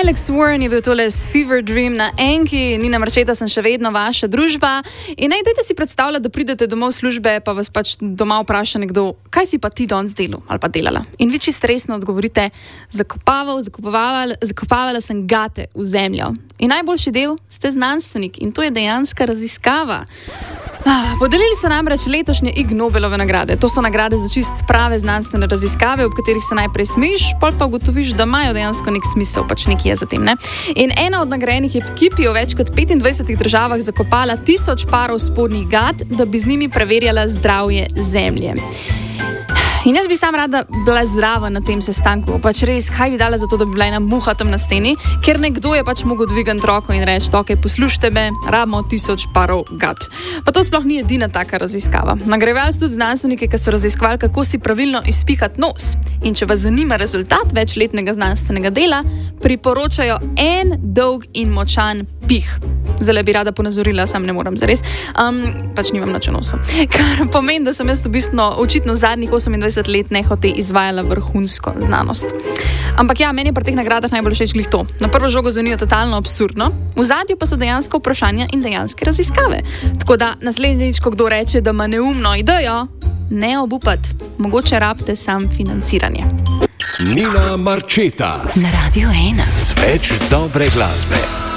Alex Warren je bil tole s Fever Dream na Enki, Nina Marčeta sem še vedno vaša družba. In dajte si predstavljati, da pridete domov v službe, pa vas pač doma vpraša nekdo, kaj si pa ti danes delal ali pa delala. In vi čisto resno odgovorite, zakopavala sem gate v zemljo. In najboljši del ste znanstvenik in to je dejanska raziskava. Podelili so namreč letošnje Ig Nobelove nagrade. To so nagrade za čist prave znanstvene raziskave, ob katerih se najprej smejiš, pol pa ugotoviš, da imajo dejansko nek smisel, pač nekaj je za tem, ne? In ena od nagrajenih ekip je v več kot 25 državah zakopala 1000 parov spodnjih gat, da bi z njimi preverjala zdravje zemlje. In jaz bi sam rada bila zraven na tem sestanku, pač res, kaj bi dala za to, da bi bila ena muha tam na steni, ker nekdo je pač mogel dvigati roko in reči, ok, poslušajte me, rabimo 1000 parov gat. Pa to sploh ni edina taka raziskava. Nagrajevali so tudi znanstvenike, ki so raziskovali, kako si pravilno izpihati nos. In če vas zanima rezultat večletnega znanstvenega dela, priporočajo en dolg in močan pih. Zdaj bi rada ponazorila, sam ne moram zares, pač nimam nič v nosu. Kar pomeni, da sem jaz očitno v zadnjih 28 let nehote izvajala vrhunsko znanost. Ampak ja, meni je pri teh nagradah najbolj všeč glih to. Na prvo žogo zvenijo totalno absurdno, v zadju pa so dejansko vprašanja in dejanske raziskave. Tako da naslednjič, ko kdo reče, da ima neumno idejo, ne obupati, mogoče rabite sam financiranje. Nina Marčeta na Radio 1 z več dobre glasbe.